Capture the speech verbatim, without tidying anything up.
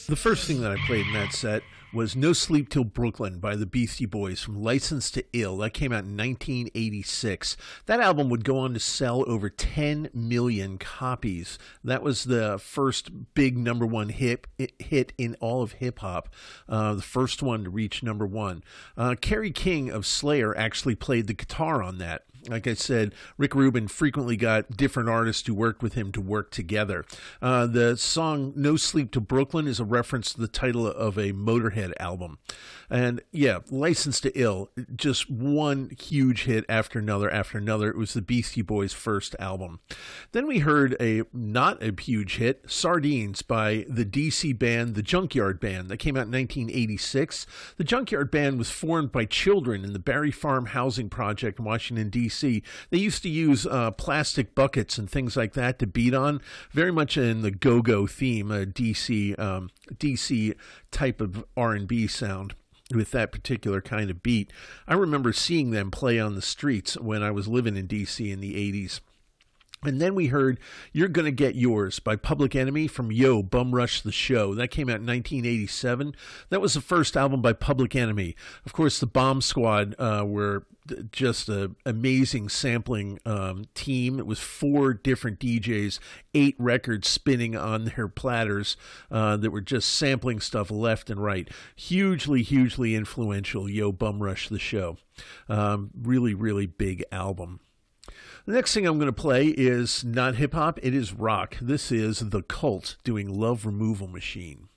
The first thing that I played in that set was No Sleep Till Brooklyn by the Beastie Boys from License to Ill. That came out in nineteen eighty-six. That album would go on to sell over ten million copies. That was the first big number one hit, hit in all of hip-hop, uh, the first one to reach number one. Uh, Kerry King of Slayer actually played the guitar on that. Like I said, Rick Rubin frequently got different artists who worked with him to work together. Uh, the song No Sleep Till Brooklyn is a reference to the title of a Motorhead album. And yeah, License to Ill, just one huge hit after another after another. It was the Beastie Boys' first album. Then we heard a not a huge hit, Sardines by the D C band, the Junkyard Band. That came out in nineteen eighty-six. The Junkyard Band was formed by children in the Barry Farm Housing Project in Washington, D C They used to use uh, plastic buckets and things like that to beat on, very much in the go-go theme, a D C um, D C type of R and B sound with that particular kind of beat. I remember seeing them play on the streets when I was living in D C in the eighties. And then we heard You're Gonna Get Yours by Public Enemy from Yo, Bum Rush the Show. That came out in nineteen eighty-seven. That was the first album by Public Enemy. Of course, the Bomb Squad uh, were just an amazing sampling um, team. It was four different D Js, eight records spinning on their platters uh, that were just sampling stuff left and right. Hugely, hugely influential, Yo, Bum Rush the Show. Um, really, really big album. The next thing I'm going to play is not hip-hop, it is rock. This is The Cult doing Love Removal Machine.